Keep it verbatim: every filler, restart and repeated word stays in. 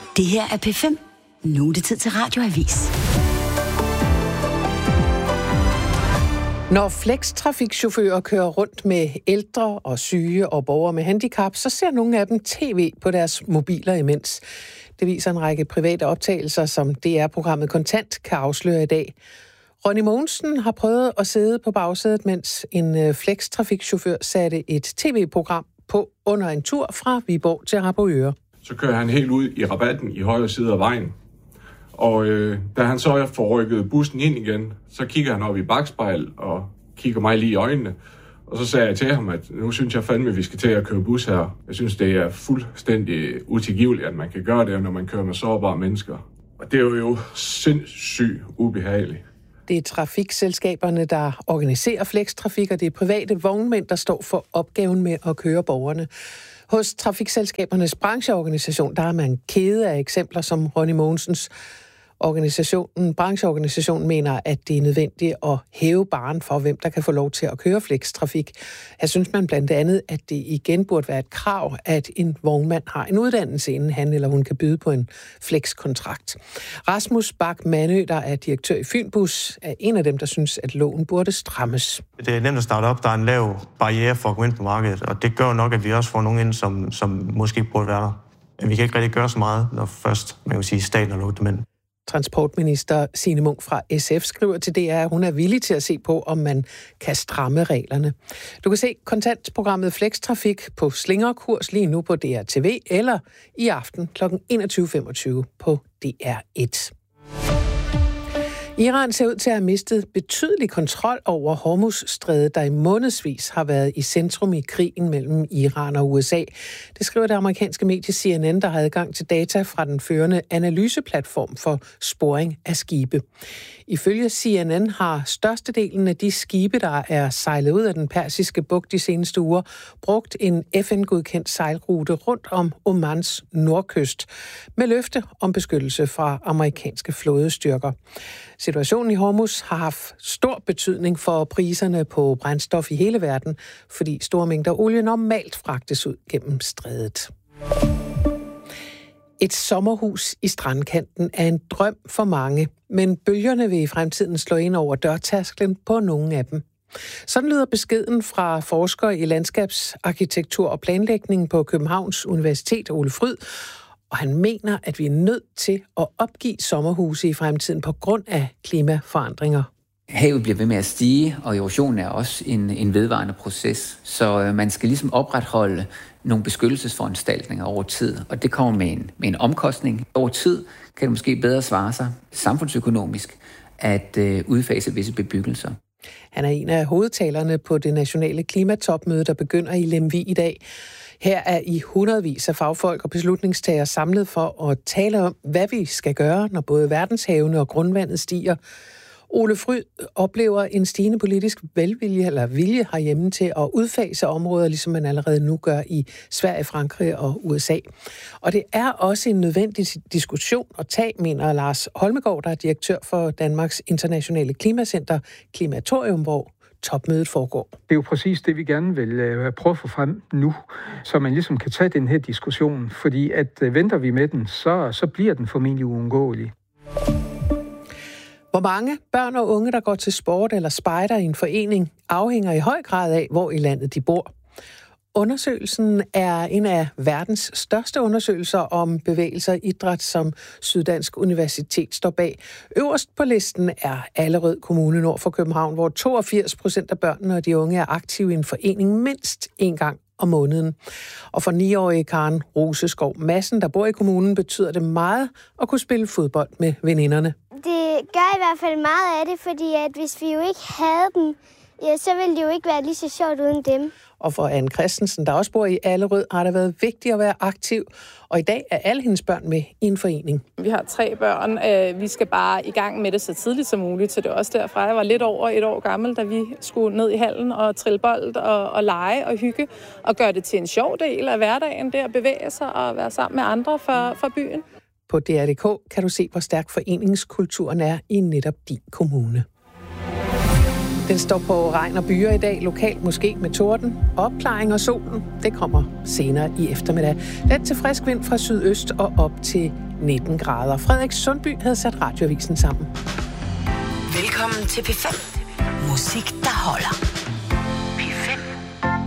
Det her er P fem. Nu er det tid til Radioavis. Når flextrafikchauffører kører rundt med ældre og syge og borgere med handicap, så ser nogle af dem tv på deres mobiler imens. Det viser en række private optagelser, som D R-programmet Kontant kan afsløre i dag. Ronny Mogensen har prøvet at sidde på bagsædet, mens en flextrafikchauffør satte et tv-program på under en tur fra Viborg til Harboøre. Så kører han helt ud i rabatten i højre side af vejen. Og øh, da han så får rykket bussen ind igen, så kigger han op i bakspejl og kigger mig lige i øjnene. Og så sagde jeg til ham, at nu synes jeg fandme, at vi skal til at køre bus her. Jeg synes, det er fuldstændig utilgiveligt, at man kan gøre det, når man kører med sårbare mennesker. Og det er jo sindssygt ubehageligt. Det er trafikselskaberne, der organiserer flextrafik, og det er private vognmænd, der står for opgaven med at køre borgerne. Hos trafikselskabernes brancheorganisation, der er man kede af eksempler som Ronny Mogensens. Organisationen, brancheorganisationen mener, at det er nødvendigt at hæve barren for, hvem der kan få lov til at køre flextrafik. Her synes man blandt andet, at det igen burde være et krav, at en vognmand har en uddannelse, inden han eller hun kan byde på en flexkontrakt. Rasmus Bak Manø, der er direktør i Fynbus, er en af dem, der synes, at loven burde strammes. Det er nemt at starte op. Der er en lav barriere for at gå ind på markedet, og det gør nok, at vi også får nogen ind, som, som måske burde være der. Men vi kan ikke rigtig gøre så meget, når først, man kan sige, staten har lukket dem ind. Transportminister Signe Munk fra S F skriver til D R, at hun er villig til at se på, om man kan stramme reglerne. Du kan se kontantprogrammet Flextrafik på slingerkurs lige nu på D R T V eller i aften kl. enogtyve femogtyve på D R et. Iran ser ud til at have mistet betydelig kontrol over Hormuzstrædet, der i månedsvis har været i centrum i krigen mellem Iran og U S A. Det skriver det amerikanske medie C N N, der har adgang til data fra den førende analyseplatform for sporing af skibe. Ifølge C N N har størstedelen af de skibe, der er sejlet ud af den persiske bugt de seneste uger, brugt en F N-godkendt sejlrute rundt om Omans nordkyst med løfte om beskyttelse fra amerikanske flådestyrker. Situationen i Hormuz har haft stor betydning for priserne på brændstof i hele verden, fordi store mængder olie normalt fragtes ud gennem strædet. Et sommerhus i strandkanten er en drøm for mange, men bølgerne vil i fremtiden slå ind over dørtærsklen på nogle af dem. Sådan lyder beskeden fra forsker i landskabsarkitektur og planlægning på Københavns Universitet, Ole Fryd, og han mener, at vi er nødt til at opgive sommerhuse i fremtiden på grund af klimaforandringer. Havet bliver ved med at stige, og erosion er også en, en vedvarende proces. Så øh, man skal ligesom opretholde nogle beskyttelsesforanstaltninger over tid, og det kommer med en, med en omkostning. Over tid kan det måske bedre svare sig samfundsøkonomisk at øh, udfase visse bebyggelser. Han er en af hovedtalerne på det nationale klimatopmøde, der begynder i Lemvig i dag. Her er i hundredvis af fagfolk og beslutningstagere samlet for at tale om, hvad vi skal gøre, når både verdenshavene og grundvandet stiger. Ole Fryd oplever en stigende politisk velvilje eller vilje herhjemme til at udfase områder, ligesom man allerede nu gør i Sverige, Frankrig og U S A. Og det er også en nødvendig diskussion at tage, mener Lars Holmegaard, der er direktør for Danmarks Internationale Klimacenter, Klimatorium, hvor topmødet foregår. Det er jo præcis det, vi gerne vil uh, prøve at få frem nu, så man ligesom kan tage den her diskussion, fordi at uh, venter vi med den, så, så bliver den formentlig uundgåelig. Hvor mange børn og unge, der går til sport eller spejder i en forening, afhænger i høj grad af, hvor i landet de bor. Undersøgelsen er en af verdens største undersøgelser om bevægelser og idræt, som Syddansk Universitet står bag. Øverst på listen er Allerød Kommune nord for København, hvor toogfirs procent af børnene og de unge er aktive i en forening mindst en gang om måneden. Og for niårige Karen Roseskov Madsen, der bor i kommunen, betyder det meget at kunne spille fodbold med veninderne. Det gør i hvert fald meget af det, fordi at hvis vi jo ikke havde dem, ja, så ville det jo ikke være lige så sjovt uden dem. Og for Anne Christensen, der også bor i Allerød, har det været vigtigt at være aktiv. Og i dag er alle hendes børn med i en forening. Vi har tre børn. Vi skal bare i gang med det så tidligt som muligt. Så det er også derfra, jeg var lidt over et år gammel, da vi skulle ned i hallen og trille bold og, og lege og hygge. Og gøre det til en sjov del af hverdagen, det at bevæge sig og være sammen med andre fra, fra byen. På D R punktum d k kan du se, hvor stærk foreningskulturen er i netop din kommune. Den står på regn og byer i dag, lokalt måske med torden, opklaring og solen. Det kommer senere i eftermiddag. Let til frisk vind fra sydøst og op til nitten grader. Frederik Sundby havde sat Radioavisen sammen. Velkommen til P fem. Musik, der holder.